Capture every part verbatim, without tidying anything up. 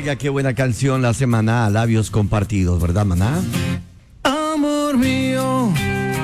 Oiga, qué buena canción la semana, Labios Compartidos, ¿verdad, maná? Amor mío.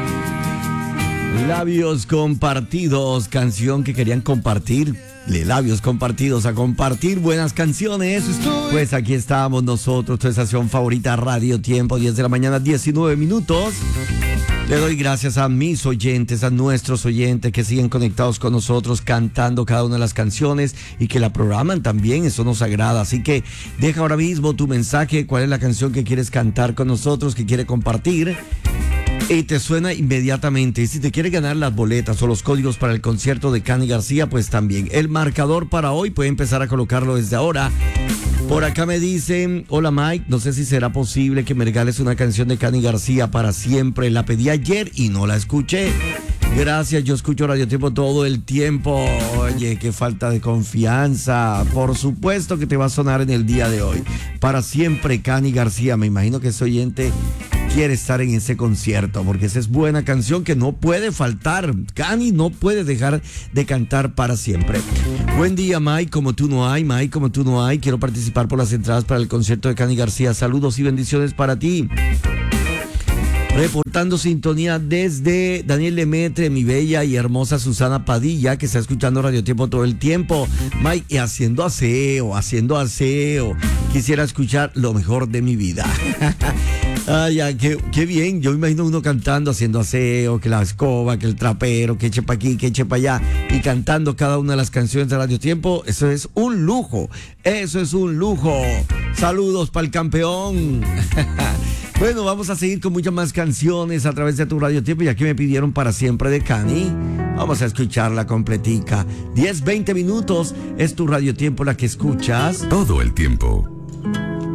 Labios Compartidos, canción que querían compartir. De Labios Compartidos a compartir buenas canciones. Pues aquí estamos nosotros, tu estación favorita, Radio Tiempo, diez de la mañana, diecinueve minutos. Le doy gracias a mis oyentes, a nuestros oyentes que siguen conectados con nosotros, cantando cada una de las canciones y que la programan también, eso nos agrada. Así que deja ahora mismo tu mensaje, cuál es la canción que quieres cantar con nosotros, que quieres compartir. Y te suena inmediatamente. Y si te quieres ganar las boletas o los códigos para el concierto de Cani García, pues también. El marcador para hoy puede empezar a colocarlo desde ahora. Por acá me dicen, hola Mike, no sé si será posible que me regales una canción de Cani García para siempre. La pedí ayer y no la escuché. Gracias, yo escucho Radio Tiempo todo el tiempo. Oye, qué falta de confianza. Por supuesto que te va a sonar en el día de hoy. Para siempre, Cani García. Me imagino que ese oyente quiere estar en ese concierto, porque esa es buena canción que no puede faltar. Cani no puede dejar de cantar para siempre. Buen día, Mike, como tú no hay, Mike, como tú no hay. Quiero participar por las entradas para el concierto de Cani García. Saludos y bendiciones para ti. Reportando sintonía desde Daniel Lemetre, mi bella y hermosa Susana Padilla, que está escuchando Radio Tiempo todo el tiempo. Mike, y haciendo aseo, haciendo aseo. Quisiera escuchar lo mejor de mi vida. Ay, ya, qué, qué bien. Yo me imagino uno cantando, haciendo aseo, que la escoba, que el trapero, que eche pa' aquí, que eche pa' allá, y cantando cada una de las canciones de Radio Tiempo. Eso es un lujo. Eso es un lujo. Saludos para el campeón. Bueno, vamos a seguir con muchas más canciones a través de tu Radio Tiempo. Y aquí me pidieron Para Siempre de Cani. Vamos a escucharla completica. diez, veinte minutos es tu Radio Tiempo la que escuchas todo el tiempo.